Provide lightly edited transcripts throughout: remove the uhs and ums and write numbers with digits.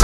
News.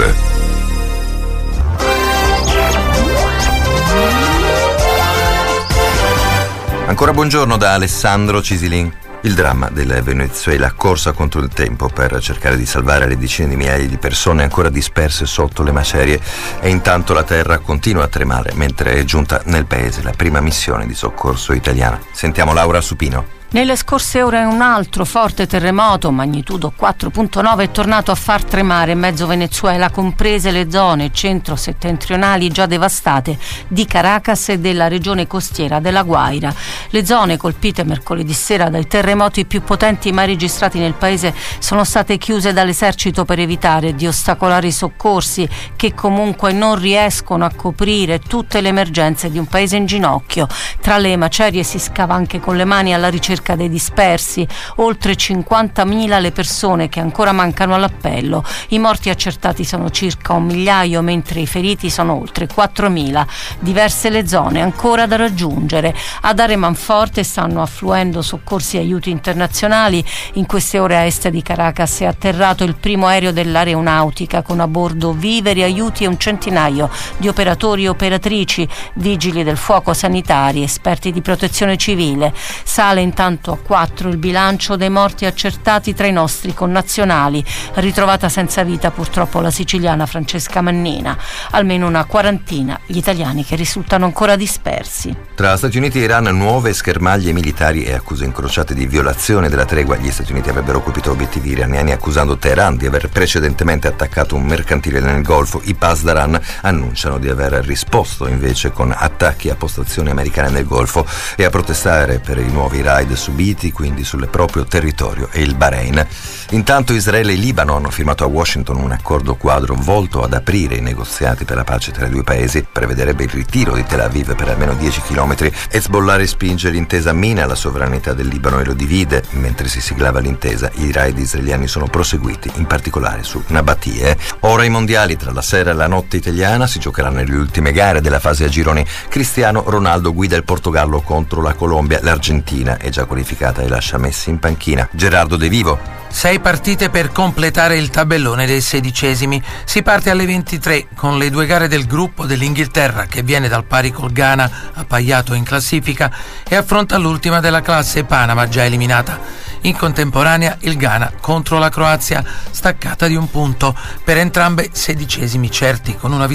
Ancora buongiorno da Alessandro Cisilin. Il dramma del Venezuela corsa contro il tempo per cercare di salvare le decine di migliaia di persone ancora disperse sotto le macerie, e intanto la terra continua a tremare mentre è giunta nel paese la prima missione di soccorso italiana. Sentiamo Laura Supino. Nelle scorse ore un altro forte terremoto, magnitudo 4.9, è tornato a far tremare mezzo Venezuela, comprese le zone centro-settentrionali già devastate di Caracas e della regione costiera della Guaira. Le zone colpite mercoledì sera dai terremoti più potenti mai registrati nel paese sono state chiuse dall'esercito per evitare di ostacolare i soccorsi, che comunque non riescono a coprire tutte le emergenze di un paese in ginocchio. Tra le macerie si scava anche con le mani alla ricerca dei dispersi, oltre 50.000 le persone che ancora mancano all'appello. I morti accertati sono circa 1 migliaio, mentre i feriti sono oltre 4.000. Diverse le zone ancora da raggiungere. Ad Aremanforte stanno affluendo soccorsi e aiuti internazionali. In queste ore a est di Caracas è atterrato il primo aereo dell'aeronautica con a bordo viveri, aiuti e un centinaio di operatori e operatrici, vigili del fuoco, sanitari, esperti di protezione civile. Sale intanto a 4 il bilancio dei morti accertati tra i nostri connazionali. Ritrovata senza vita purtroppo la siciliana Francesca Mannina. Almeno una quarantina gli italiani che risultano ancora dispersi. Tra Stati Uniti e Iran nuove schermaglie militari e accuse incrociate di violazione della tregua. Gli Stati Uniti avrebbero colpito obiettivi iraniani accusando Teheran di aver precedentemente attaccato un mercantile nel Golfo. I Pasdaran annunciano di aver risposto invece con attacchi a postazioni americane nel Golfo e a protestare per i nuovi raid subiti quindi sul proprio territorio e il Bahrain. Intanto Israele e Libano hanno firmato a Washington un accordo quadro volto ad aprire i negoziati per la pace tra i due paesi. Prevederebbe il ritiro di Tel Aviv per almeno 10 chilometri. Hezbollah respinge l'intesa, mina la sovranità del Libano e lo divide. Mentre si siglava l'intesa, i raid israeliani sono proseguiti, in particolare su Nabatie. Ora i mondiali. Tra la sera e la notte italiana si giocheranno le ultime gare della fase a gironi. Cristiano Ronaldo guida il Portogallo contro la Colombia. L'Argentina è già qualificata e lascia Messi in panchina. Gerardo De Vivo. 6 partite per completare il tabellone dei 16esimi. Si parte alle 23 con le 2 gare del gruppo dell'Inghilterra, che viene dal pari col Ghana, appaiato in classifica, e affronta l'ultima della classe, Panama, già eliminata. In contemporanea il Ghana contro la Croazia, staccata di 1 punto. Per entrambe 16esimi certi, con una vittoria